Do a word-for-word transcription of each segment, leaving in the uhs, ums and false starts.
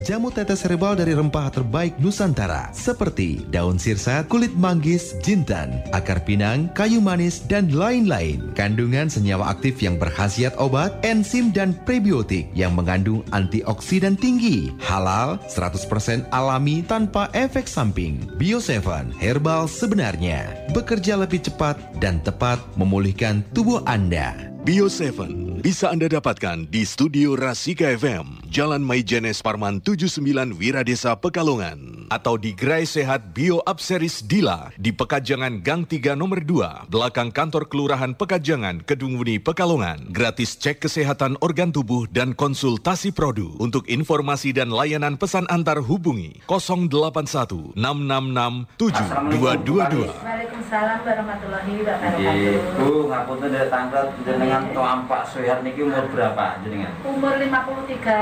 Jamu tetes herbal dari rempah terbaik Nusantara seperti daun sirsa, kulit manggis, jintan, akar pinang, kayu manis, dan lain-lain. Kandungan senyawa aktif yang berkhasiat obat, enzim, dan prebiotik yang mengandung antioksidan tinggi. Halal, seratus persen alami tanpa efek samping. Bio tujuh herbal sebenarnya bekerja lebih cepat dan tepat memulihkan tubuh Anda. Bio tujuh bisa Anda dapatkan di Studio Rasika F M, Jalan Maijenes Parman tujuh puluh sembilan Wiradesa Pekalongan, atau di Gerai Sehat Bio Abseris Dila di Pekajangan Gang tiga nomor dua, belakang kantor Kelurahan Pekajangan, Kedungmuni, Pekalongan. Gratis cek kesehatan organ tubuh dan konsultasi produk. Untuk informasi dan layanan pesan antar hubungi nol delapan satu enam enam enam tujuh dua dua dua. Waalaikumsalam warahmatullahi wabarakatuh. Bu, ngapunten dari tanggal jenengan Toampak Sehat niki umur berapa jenengan? Umur lima puluh tiga.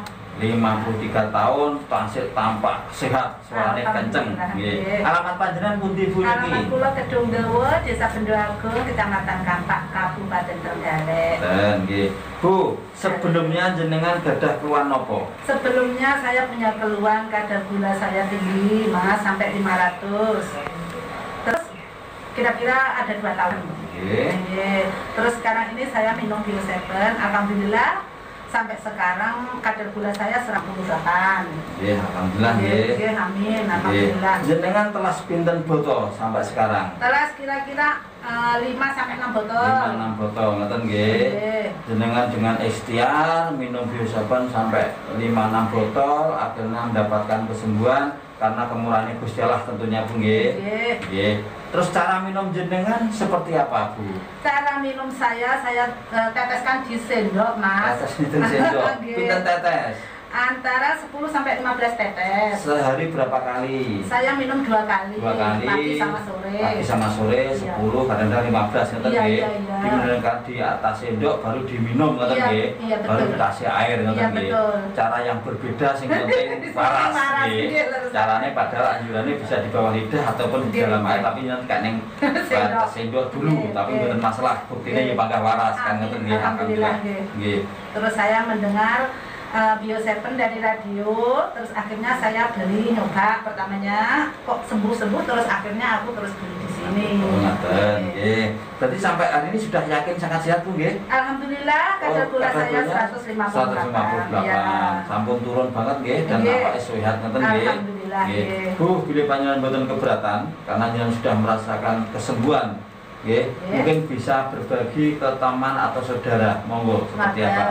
lima puluh tiga tahun, tansih tampak sehat, suaranya kenceng. Nggih. Alamat panjenengan pundi Bu niki? Alamat kula Kedung Dawa, Desa Bendoagung, Kecamatan Kampak, Kabupaten Trenggalek. Dan nggih. Bu, sebelumnya jenengan gadah keluhan napa? Sebelumnya saya punya keluhan kadar gula saya tinggi, Mas, sampai lima ratus. Terus kira-kira ada dua tahun. Nggih. Terus sekarang ini saya minum Bio tujuh, alhamdulillah sampai sekarang kadar gula saya seratus delapan. Nggih, alhamdulillah nggih. Nggih, amin, alhamdulillah. Jenengan telah pinten botol sampai sekarang? Telas kira-kira uh, lima sampai enam botol. lima enam botol, ngoten nggih. Jenengan dengan ikhtiar minum Bio tujuh sampai lima enam botol, akhirnya mendapatkan kesembuhan karena kemurahan Gusti Allah tentunya Bu nggih. Nggih. Terus cara minum jenengan seperti apa Bu? Cara minum saya, saya uh, teteskan di sendok, Mas. Tetes di sendok. Pinten tetes? Antara sepuluh sampai lima belas tetes. Sehari berapa kali? Saya minum dua kali. Dua kali. Pagi sama sore. Pagi sama sore, sepuluh, kadang-kadang lima belas ngoten iya, nggih. iya, iya. Diminumkan di atas sendok baru diminum ngoten Iya, nggih. iya, Baru betul. dikasih air ngoten Iya, nggih. betul. Cara yang berbeda sing penting waras Waras, nggih. nggih, lurus. Caranya padahal anjurannya bisa di bawah lidah ataupun di Nggih. dalam air, tapi nanti kan ning Sendok. sendok dulu, Nggih, tapi nggih. mboten masalah. Buktinya Nggih. ya bangga waras kan Amin, ngoten nggih. alhamdulillah, nggih. Nggih. Terus saya mendengar uh, Bio tujuh dari radio, terus akhirnya saya beli nyoba pertamanya kok sembuh-sembuh, terus akhirnya aku terus beli di sini. Oh, ngoten nggih. Berarti sampai hari ini sudah yakin sangat sehat Bu nggih? Alhamdulillah kadar gula kadar saya gulanya seratus lima puluh delapan. seratus lima puluh delapan. Ya. Sampun turun banget nggih dan Nggih. nampaknya sehat ngoten nggih. Alhamdulillah, Nggih. nggih. Bu, bila panjenengan mboten keberatan karena jenengan sudah merasakan kesembuhan nggih, Nggih. mungkin bisa berbagi ke teman atau saudara. Monggo seperti apa?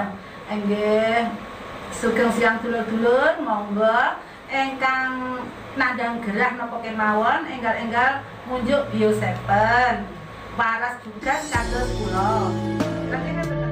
Nggih. Sugeng siang dulur-dulur, monggo engkang nandang gerah napa kemawon enggal-enggal munjuk Bio tujuh. Waras juga kados kula. Lagi kan bener.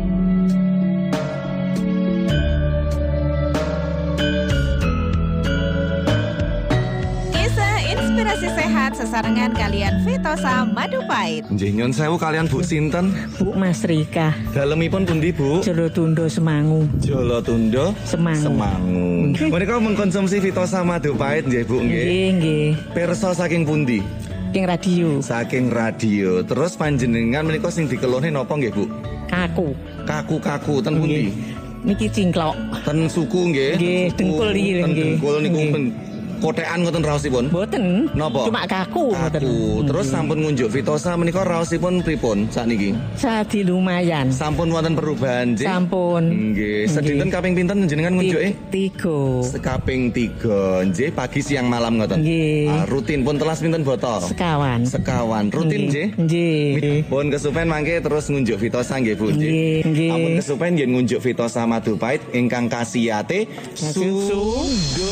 Kisah inspirasi sehat sesarengan kalian Vitosa Madu Pahit. Nggih nyun sewu kalian Bu sinten? Bu Mas Rika, Dalemipun pundi Bu? Jolotundo Semangu. Jolotundo Semangu. Semangu. Menika mengkonsumsi Vitosa Madu Pahit nggih Bu nggih. Nggih, nggih. Pirsa saking pundi? King radio. Saking radio. Terus panjenengan menika sing dikeluhne napa nggih Bu? Kaku. Kaku-kaku ten pundi? Niki cingklok. Ten suku nggih. Nggih, Suku. dengkul iki Ten nggih. dengkul niku Nggih. pen kotekan ngoten raosipun. Boten. Napa? Cuma kaku ngoten. Kaku. Terus Nggih. sampun ngunjuk Vitosa menika raosipun pripun sakniki? Sadi lumayan. Sampun wonten perubahan nggih? Sampun. Nggih. Sedinten kaping pinten jenengan ngunjuke? Tiga. Sekaping tiga, nggih pagi siang malam ngoten. Nggih. Ah, rutin pun telas pinten botol? Sekawan. Sekawan. Rutin nggih. Nggih. Pun kesupen mangke terus ngunjuk Vitosa nggih Bu nggih. Nggih, nggih. Ampun kesupen nggih ngunjuk Vitosa Madu Pahit ingkang kasiyate Susu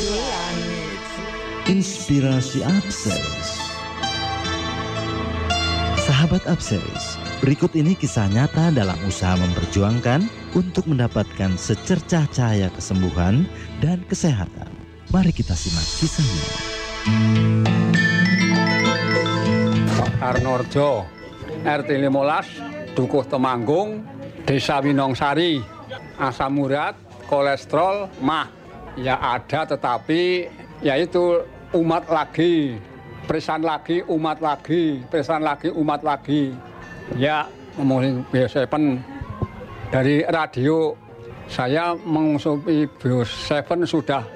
Inspirasi Abseris. Sahabat Abseris, berikut ini kisah nyata dalam usaha memperjuangkan untuk mendapatkan secercah cahaya kesembuhan dan kesehatan. Mari kita simak kisahnya. Arnorjo, R T lima belas, Dukuh Temanggung, Desa Winongsari, asam urat, kolesterol, mah. Ya ada tetapi yaitu umat lagi, perisan lagi, umat lagi, perisan lagi, umat lagi. Ya ngomongin biasa pen dari radio Saya mengonsumsi Bio tujuh sudah